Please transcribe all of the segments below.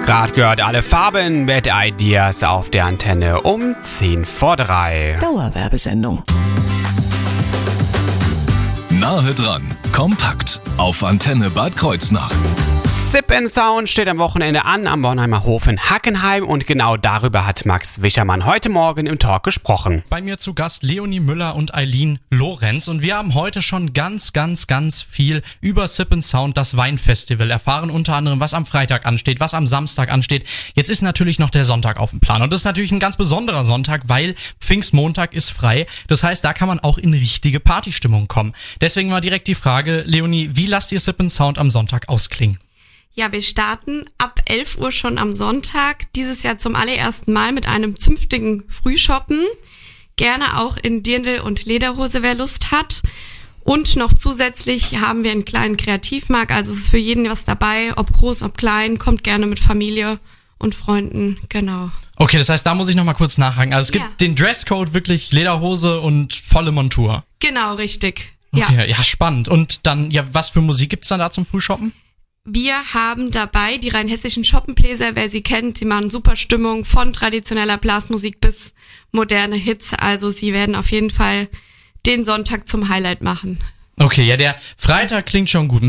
Gerade gehört alle Farben mit Ideas auf der Antenne um 2:10 Dauerwerbesendung. Nahe dran, kompakt, auf Antenne Bad Kreuznach. Sip & Sound steht am Wochenende an am Bornheimer Hof in Hackenheim und genau darüber hat Max Wischermann heute Morgen im Talk gesprochen. Bei mir zu Gast Leonie Müller und Eileen Lorenz und wir haben heute schon ganz viel über Sip & Sound, das Weinfestival, erfahren, unter anderem was am Freitag ansteht, was am Samstag ansteht. Jetzt ist natürlich noch der Sonntag auf dem Plan und das ist natürlich ein ganz besonderer Sonntag, weil Pfingstmontag ist frei. Das heißt, da kann man auch in richtige Partystimmung kommen. Deswegen mal direkt die Frage, Leonie, wie lasst ihr Sip & Sound am Sonntag ausklingen? Ja, wir starten ab 11 Uhr schon am Sonntag, dieses Jahr zum allerersten Mal mit einem zünftigen Frühshoppen. Gerne auch in Dirndl und Lederhose, wer Lust hat. Und noch zusätzlich haben wir einen kleinen Kreativmarkt, also es ist für jeden was dabei, ob groß, ob klein, kommt gerne mit Familie und Freunden, genau. Okay, das heißt, da muss ich nochmal kurz nachhaken. Also es gibt den Dresscode, wirklich Lederhose und volle Montur. Genau, richtig. Okay, ja, spannend. Und dann, ja, was für Musik gibt's dann da zum Frühshoppen? Wir haben dabei die rheinhessischen Schoppenbläser, wer sie kennt, sie machen super Stimmung von traditioneller Blasmusik bis moderne Hits, also sie werden auf jeden Fall den Sonntag zum Highlight machen. Okay, ja, der Freitag klingt schon gut.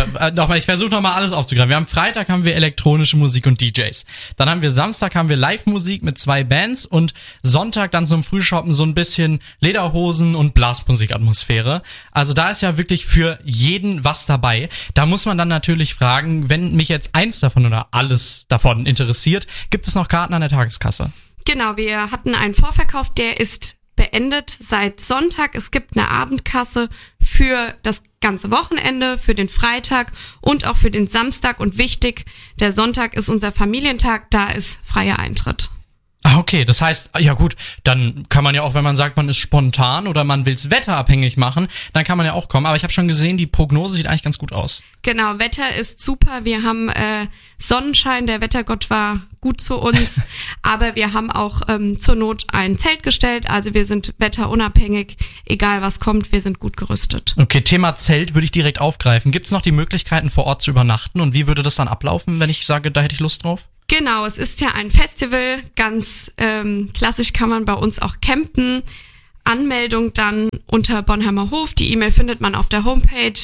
Ich versuche nochmal alles aufzugreifen. Freitag haben wir elektronische Musik und DJs. Dann haben wir Samstag Live-Musik mit 2 Bands und Sonntag dann zum Frühshoppen so ein bisschen Lederhosen und Blasmusikatmosphäre. Also da ist ja wirklich für jeden was dabei. Da muss man dann natürlich fragen, wenn mich jetzt eins davon oder alles davon interessiert, gibt es noch Karten an der Tageskasse? Genau, wir hatten einen Vorverkauf, der ist beendet seit Sonntag. Es gibt eine Abendkasse für das ganze Wochenende, für den Freitag und auch für den Samstag. Und wichtig, der Sonntag ist unser Familientag, da ist freier Eintritt. Ah, okay, das heißt, ja gut, dann kann man ja auch, wenn man sagt, man ist spontan oder man will's wetterabhängig machen, dann kann man ja auch kommen. Aber ich habe schon gesehen, die Prognose sieht eigentlich ganz gut aus. Genau, Wetter ist super. Wir haben Sonnenschein, der Wettergott war gut zu uns. Aber wir haben auch zur Not ein Zelt gestellt. Also wir sind wetterunabhängig, egal was kommt, wir sind gut gerüstet. Okay, Thema Zelt würde ich direkt aufgreifen. Gibt's noch die Möglichkeiten, vor Ort zu übernachten? Und wie würde das dann ablaufen, wenn ich sage, da hätte ich Lust drauf? Genau, es ist ja ein Festival, ganz klassisch kann man bei uns auch campen. Anmeldung dann unter Bornheimer Hof, die E-Mail findet man auf der Homepage.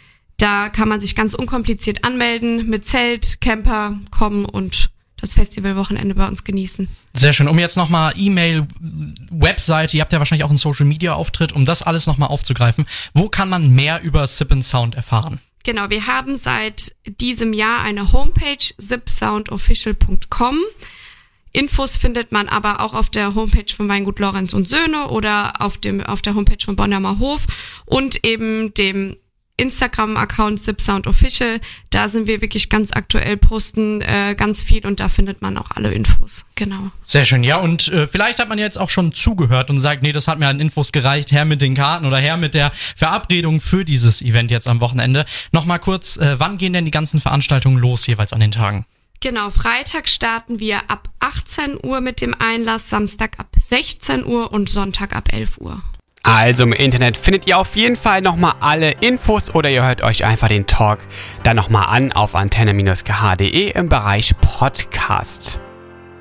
Da kann man sich ganz unkompliziert anmelden, mit Zelt, Camper kommen und das Festivalwochenende bei uns genießen. Sehr schön. Um jetzt nochmal E-Mail, Webseite, ihr habt ja wahrscheinlich auch einen Social-Media-Auftritt, um das alles nochmal aufzugreifen. Wo kann man mehr über Sip & Sound erfahren? Genau, wir haben seit diesem Jahr eine Homepage, sipsoundofficial.com. Infos findet man aber auch auf der Homepage von Weingut Lorenz und Söhne oder auf der Homepage von Bornheimer Hof und eben dem Instagram-Account sipsoundofficial. Da sind wir wirklich ganz aktuell, posten ganz viel und da findet man auch alle Infos. Genau. Sehr schön, ja, und vielleicht hat man jetzt auch schon zugehört und sagt, nee, das hat mir an Infos gereicht, her mit den Karten oder her mit der Verabredung für dieses Event jetzt am Wochenende. Nochmal kurz, wann gehen denn die ganzen Veranstaltungen los jeweils an den Tagen? Genau, Freitag starten wir ab 18 Uhr mit dem Einlass, Samstag ab 16 Uhr und Sonntag ab 11 Uhr. Also im Internet findet ihr auf jeden Fall nochmal alle Infos oder ihr hört euch einfach den Talk dann nochmal an auf antenne-kh.de im Bereich Podcast.